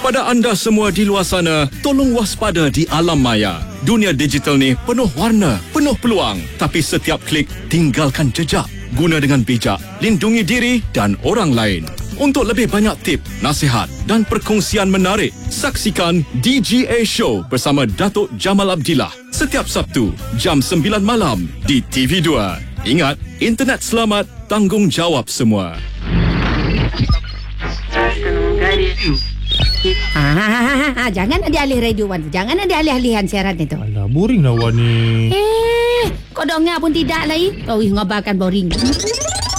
Kepada anda semua di luar sana, tolong waspada di alam maya. Dunia digital ni penuh warna, penuh peluang. Tapi setiap klik tinggalkan jejak. Guna dengan bijak, lindungi diri dan orang lain. Untuk lebih banyak tip, nasihat dan perkongsian menarik, saksikan DGA Show bersama Datuk Jamal Abdillah setiap Sabtu jam 9 malam di TV2. Ingat, internet selamat, tanggungjawab semua. Jangan ada alih radio Wan. Jangan ada alih-alihan siaran itu. Alah, boring lah Wan ni. Kau dengar pun tidak lagi. Kau ngabarkan boring.